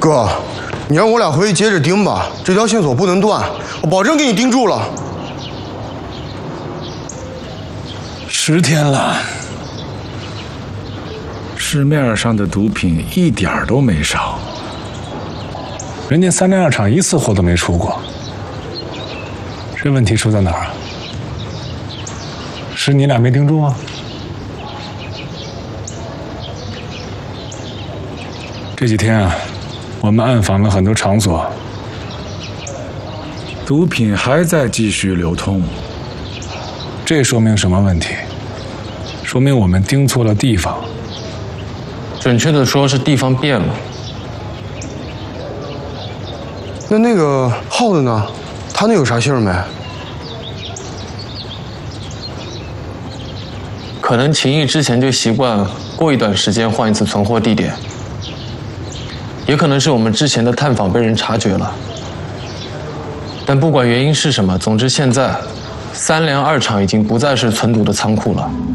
哥，你让我俩回去接着盯吧，这条线索不能断，我保证给你盯住了。 10天了，市面上的毒品一点儿都没少， 人家3联2厂一次货都没出过，这问题出在哪儿？是你俩没盯住啊？这几天啊，我们暗访了很多场所， 毒品还在继续流通。 这说明什么问题？说明我们盯错了地方。 准确的说是地方变了。 那个耗子呢？他那有啥信儿没？ 可能秦毅之前就习惯过一段时间换一次存货地点，也可能是我们之前的探访被人察觉了。但不管原因是什么，总之现在3联2厂已经不再是存毒的仓库了。